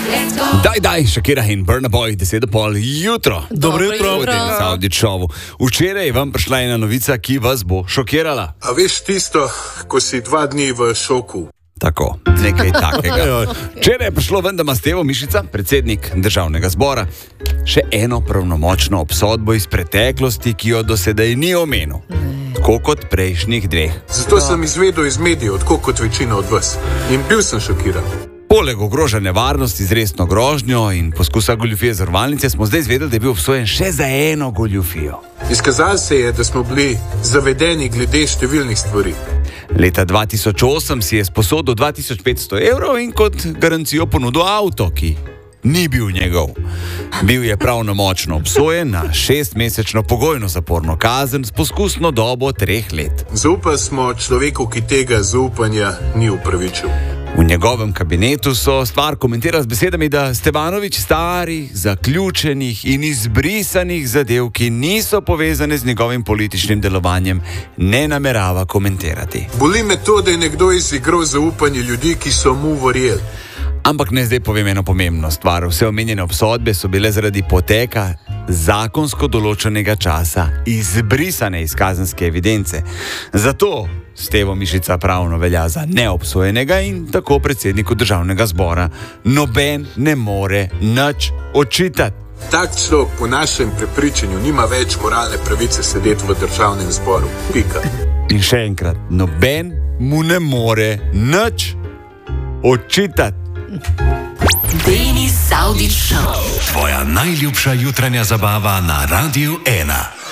Daj, Shakira in Burna Boy, 10:30 jutro. Dobro jutro. V tem Saudi šovu. Včeraj je vam prišla ena novica, ki vas bo šokirala. A veš tisto, ko si 2 dni v šoku? Tako, nekaj takega. Včeraj je prišlo ven, da ima Stevo Mišica, predsednik Državnega zbora, še eno pravnomočno obsodbo iz preteklosti, ki jo do sedaj ni omenil. Tako kot prejšnjih 2. Zato sem izvedel iz medijev, tako kot večina od vas. In bil sem šokiran. Poleg ogrožanja varnosti z resno grožnjo in poskusa goljufije zavarovalnice smo zdaj izvedeli, da je bil obsojen še za eno goljufijo. Izkazalo se je, da smo bili zavedeni glede številnih stvari. Leta 2008 si je sposodil 2500 evrov in kot garancijo ponudil avto, ki ni bil njegov. Bil je pravnomočno obsojen na 6-mesečno pogojno zaporno kazen s poskusno dobo 3 let. Zaupali smo človeku, ki tega zaupanja ni upravičil. V njegovem kabinetu so stvar komentirali z besedami, da Stevanović starih, zaključenih in izbrisanih zadev, ki niso povezane z njegovim političnim delovanjem, ne namerava komentirati. Boli me to, da je nekdo izigral zaupanje ljudi, ki so mu verjeli. Ampak ne zdaj povem eno pomembno stvar. Vse omenjene obsodbe so bile zaradi poteka zakonsko določenega časa izbrisane iz kazenske evidence. Zato Stevo Mišica pravno velja za neobsojenega in tako predsedniku Državnega zbora noben ne more nič očitati. Tak človek po našem prepričanju nima več moralne pravice sedeti v Državnem zboru. Pika. In še enkrat, noben mu ne more nič očitati. Denis Saudić Show. Tvoja najljubša jutranja zabava na Radiu 1.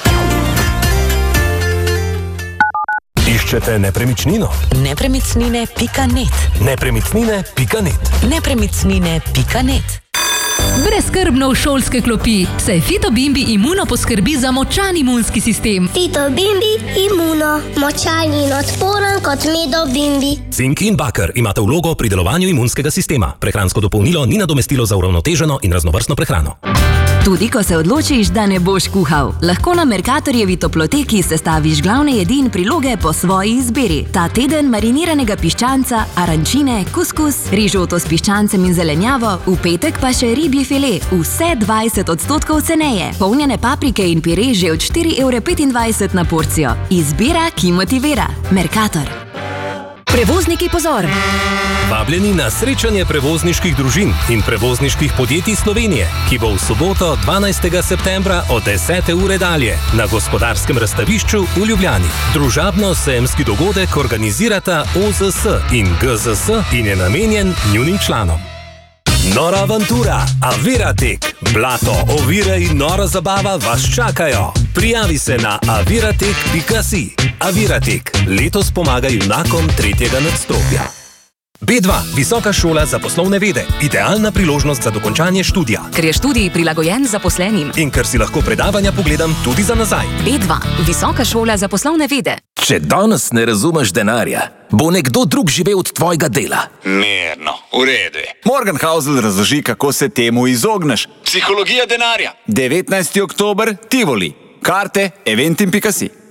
Iščete nepremičnino? Nepremičnine.net. Nepremičnine.net. Nepremičnine.net. Brezskrbno v šolske klopi, saj Fito Bimbi Imuno poskrbi za močan imunski sistem. Fito Bimbi Imuno, močan in odporen kot medo Bimbi. Cink in baker imate vlogo pri delovanju imunskega sistema. Prehransko dopolnilo ni nadomestilo za uravnoteženo in raznovrstno prehrano. Tudi ko se odločiš, da ne boš kuhal, lahko na Mercatorjevi toploteki sestaviš glavne jedi in priloge po svoji izbiri. Ta teden mariniranega piščanca, arančine, kuskus, rižoto s piščancem in zelenjavo, v petek pa še ribji file, vse 20% ceneje. Polnjene paprike in pire že od 4,25 € na porcijo. Izbira, ki motivira. Mercator. Prevozniki, pozor! Vabljeni na srečanje prevozniških družin in prevozniških podjetij Slovenije, ki bo v soboto 12. septembra od 10. ure dalje na Gospodarskem razstavišču v Ljubljani. Družabno-sejemski dogodek organizirata OZS in GZS in je namenjen njunim članom. Nora avantura, Aviratek, blato, ovire in nora zabava vas čakajo. Prijavi se na aviratek.si. Aviratek, letos pomaga junakom 3. nadstropja. B2, Visoka šola za poslovne vede. Idealna priložnost za dokončanje študija. Ker je študij prilagojen zaposlenim. In ker si lahko predavanja pogledam tudi za nazaj. B2, Visoka šola za poslovne vede. Če danes ne razumeš denarja, bo nekdo drug živel od tvojega dela. Mirno, v redu. Morgan Housel razloži, kako se temu izogneš. Psihologija denarja. 19. oktober, Tivoli. Karte eventim.si.